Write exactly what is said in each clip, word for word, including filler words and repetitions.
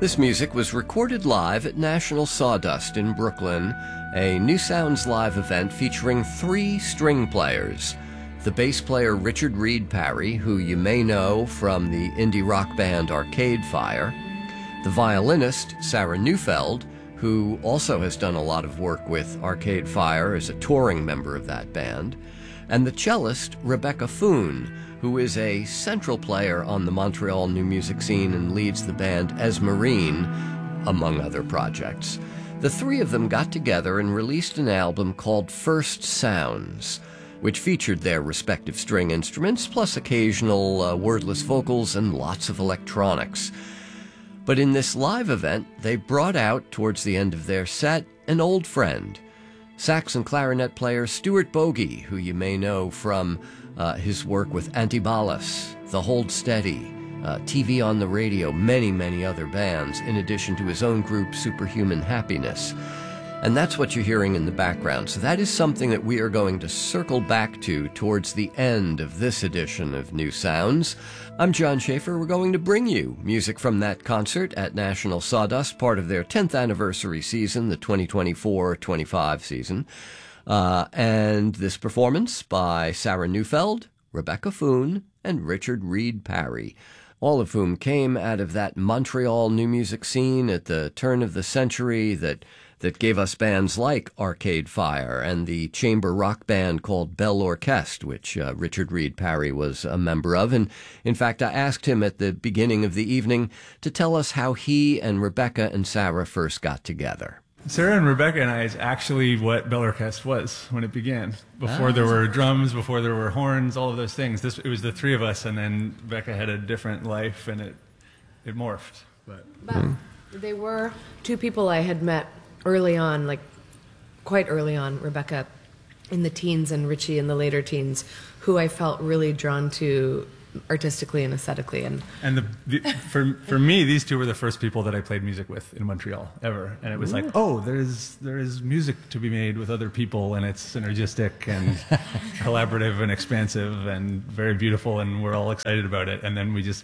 This music was recorded live at National Sawdust in Brooklyn, a New Sounds Live event featuring three string players. The bass player Richard Reed Parry, who you may know from the indie rock band Arcade Fire, the violinist Sarah Neufeld, who also has done a lot of work with Arcade Fire as a touring member of that band, and the cellist Rebecca Foon, who is a central player on the Montreal new music scene and leads the band Esmerine, among other projects. The three of them got together and released an album called First Sounds, which featured their respective string instruments, plus occasional uh, wordless vocals and lots of electronics. But in this live event, they brought out, towards the end of their set, an old friend, sax and clarinet player Stuart Bogey, who you may know from uh, his work with Antibalas, The Hold Steady, uh, T V on the Radio, many, many other bands, in addition to his own group, Superhuman Happiness. And that's what you're hearing in the background. So that is something that we are going to circle back to towards the end of this edition of New Sounds. I'm John Schaefer. We're going to bring you music from that concert at National Sawdust, part of their tenth anniversary season, the twenty twenty-four twenty-five season. Uh, and this performance by Sarah Neufeld, Rebecca Foon, and Richard Reed Parry, all of whom came out of that Montreal new music scene at the turn of the century that that gave us bands like Arcade Fire and the chamber rock band called Belle Orchestre, which uh, Richard Reed Parry was a member of. And in fact, I asked him at the beginning of the evening to tell us how he and Rebecca and Sarah first got together. Sarah and Rebecca and I is actually what Belle Orchestre was when it began. Before ah, there were drums, before there were horns, all of those things. This, it was the three of us, and then Rebecca had a different life, and it, it morphed. But, but hmm. they were two people I had met early on, like quite early on, Rebecca in the teens and Richie in the later teens, who I felt really drawn to artistically and aesthetically. And and the, the, for for me, these two were the first people that I played music with in Montreal ever, and it was Ooh. like, oh, there is there is music to be made with other people, and it's synergistic and collaborative and expansive and very beautiful, and we're all excited about it. And then we just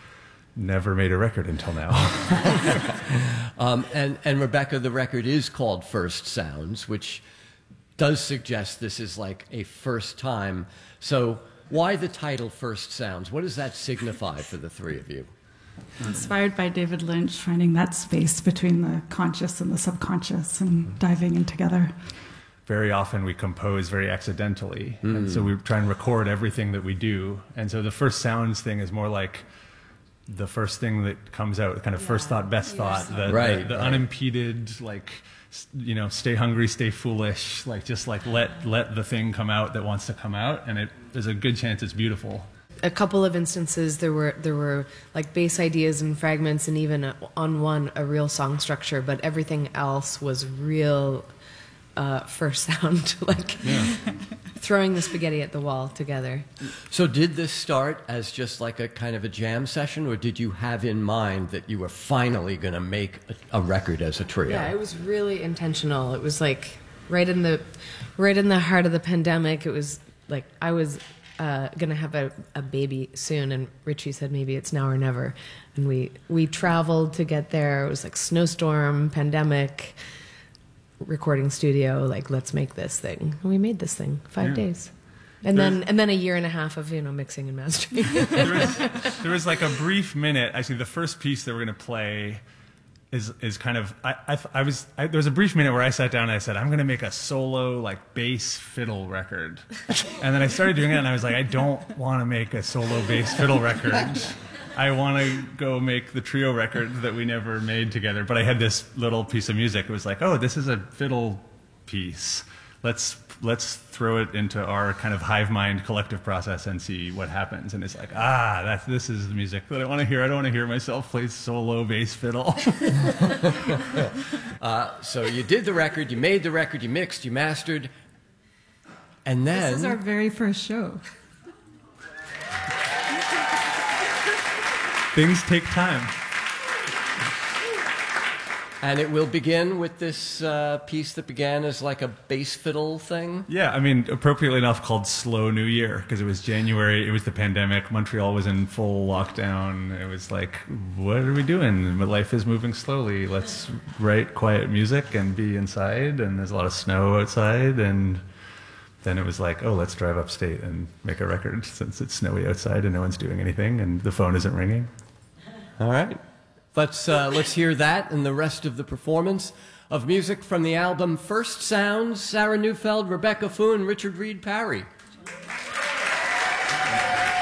never made a record until now. um, and, and Rebecca, the record is called First Sounds, which does suggest this is like a first time. So why the title First Sounds? What does that signify for the three of you? Inspired by David Lynch, finding that space between the conscious and the subconscious and diving in together. Very often we compose very accidentally, mm. and so we try and record everything that we do. And so the First Sounds thing is more like the first thing that comes out, kind of yeah. first thought, best thought, the, right, the, the right. unimpeded, like, you know, stay hungry, stay foolish, like just like let let the thing come out that wants to come out, and it there's a good chance it's beautiful. A couple of instances there were there were like bass ideas and fragments, and even a, on one a real song structure, but everything else was real uh, first sound, like yeah. throwing the spaghetti at the wall together. So did this start as just like a kind of a jam session, or did you have in mind that you were finally going to make a, a record as a trio? Yeah, it was really intentional. It was like right in the right in the heart of the pandemic. It was like I was uh, going to have a, a baby soon, and Richie said maybe it's now or never. And we we traveled to get there. It was like snowstorm, pandemic, recording studio, like let's make this thing. And we made this thing five yeah. days, and There's, then and then a year and a half of you know mixing and mastering. there, was, there was like a brief minute. Actually, the first piece that we're going to play is is kind of I I, I was I, there was a brief minute where I sat down and I said I'm going to make a solo like bass fiddle record, and then I started doing it and I was like I don't want to make a solo bass fiddle record. I want to go make the trio record that we never made together. But I had this little piece of music. It was like, oh, this is a fiddle piece. Let's let's throw it into our kind of hive mind collective process and see what happens. And it's like, ah, that's this is the music that I want to hear. I don't want to hear myself play solo bass fiddle. uh, so you did the record, you made the record, you mixed, you mastered, and then this is our very first show. Things take time. And it will begin with this uh, piece that began as like a bass fiddle thing. Yeah, I mean, appropriately enough called Slow New Year, because it was January, it was the pandemic, Montreal was in full lockdown. It was like, what are we doing? Life is moving slowly. Let's write quiet music and be inside, and there's a lot of snow outside, and then it was like, oh, let's drive upstate and make a record since it's snowy outside and no one's doing anything and the phone isn't ringing. All right. Let's, uh, let's hear that and the rest of the performance of music from the album First Sounds, Sarah Neufeld, Rebecca Foon, Richard Reed Parry.